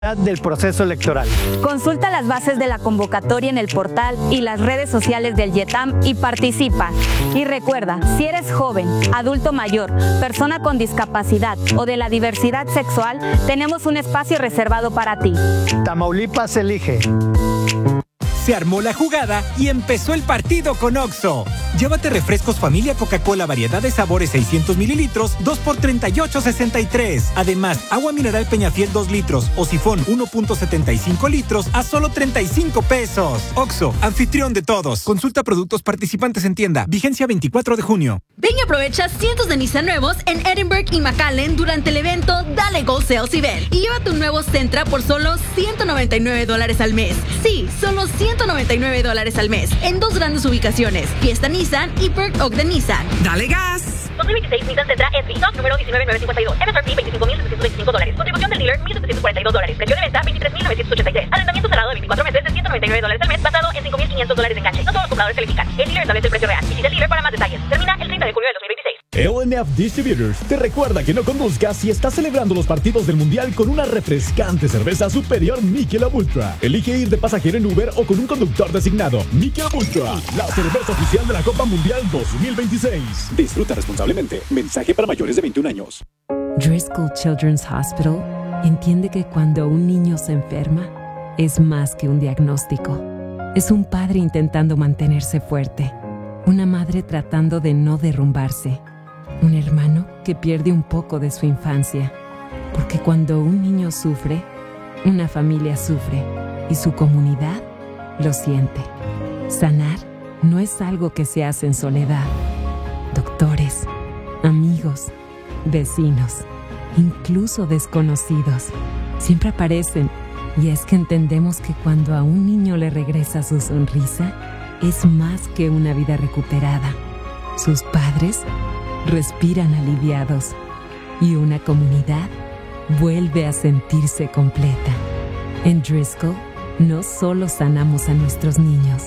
del proceso electoral. Consulta las bases de la convocatoria en el portal y las redes sociales del YETAM y participa. Y recuerda, si eres joven, adulto mayor, persona con discapacidad o de la diversidad sexual, tenemos un espacio reservado para ti. Tamaulipas elige. Se armó la jugada y empezó el partido con OXXO. Llévate refrescos familia Coca-Cola variedad de sabores 600 mililitros, 2 por $38.63. Además, agua mineral Peñafiel 2 litros o sifón 1.75 litros a solo 35 pesos. OXXO, anfitrión de todos. Consulta productos participantes en tienda. Vigencia 24 de junio. Ven y aprovecha cientos de Nissan nuevos en Edinburgh y McAllen durante el evento Dale Go Sales Event. Y llévate un nuevo Sentra por solo $199 al mes. Sí, solo $199 al mes. En 2 grandes ubicaciones. Fiesta Nissan y Perk Oak de Nissan. ¡Dale gas! 2026 Nissan Sentra SV, stock número 19952, MSRP $25,725, cotización del dealer $1,742, precio de venta $23,983, arrendamiento cerrado de 24 meses de $199 al mes, basado en $5,500 en cash. No todos los compradores califican. El dealer establece el precio real. Visita el dealer para más detalles. Termina el 30 de junio del 2026. LNF Distributors te recuerda que no conduzcas si estás celebrando los partidos del Mundial con una refrescante cerveza superior Michelob Ultra. Elige ir de pasajero en Uber o con un conductor designado. Michelob Ultra, la cerveza oficial de la Copa Mundial 2026. Disfruta responsablemente. Mensaje para mayores de 21 años. Driscoll Children's Hospital entiende que cuando un niño se enferma, es más que un diagnóstico. Es un padre intentando mantenerse fuerte, una madre tratando de no derrumbarse, un hermano que pierde un poco de su infancia. Porque cuando un niño sufre, una familia sufre y su comunidad lo siente. Sanar no es algo que se hace en soledad. Doctores, amigos, vecinos, incluso desconocidos, siempre aparecen. Y es que entendemos que cuando a un niño le regresa su sonrisa, es más que una vida recuperada. Sus padres respiran aliviados y una comunidad vuelve a sentirse completa. En Driscoll, no solo sanamos a nuestros niños,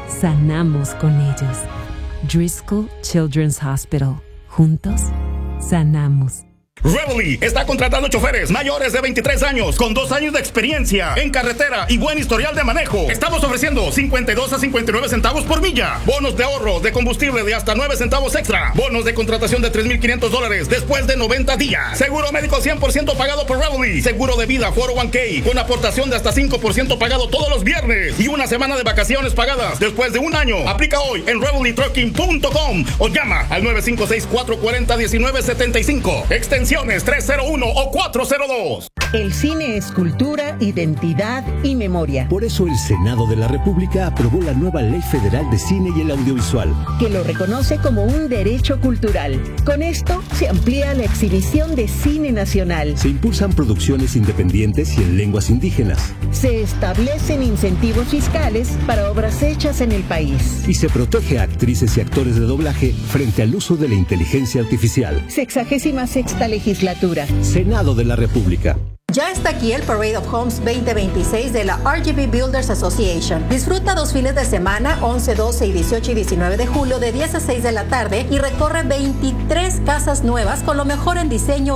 sanamos con ellos. Driscoll Children's Hospital. Juntos, sanamos. Reveille está contratando choferes mayores de 23 años con 2 años de experiencia en carretera y buen historial de manejo. Estamos ofreciendo 52 a 59 centavos por milla, bonos de ahorro de combustible de hasta 9 centavos extra, bonos de contratación de $3,500 después de 90 días, seguro médico 100% pagado por Reveille, seguro de vida 401k con aportación de hasta 5% pagado todos los viernes y una semana de vacaciones pagadas después de un año. Aplica hoy en reveilletrucking.com o llama al 956-440-1975. Extensión 301 o 402. El cine es cultura, identidad y memoria. Por eso el Senado de la República aprobó la nueva Ley Federal de Cine y el Audiovisual, que lo reconoce como un derecho cultural. Con esto se amplía la exhibición de cine nacional. Se impulsan producciones independientes y en lenguas indígenas. Se establecen incentivos fiscales para obras hechas en el país. Y se protege a actrices y actores de doblaje frente al uso de la inteligencia artificial. 66ª legislatura. Senado de la República. Ya está aquí el Parade of Homes 2026 de la RGB Builders Association. Disfruta 2 fines de semana, 11, 12 y 18 y 19 de julio de 10 a 6 de la tarde y recorre 23 casas nuevas con lo mejor en diseño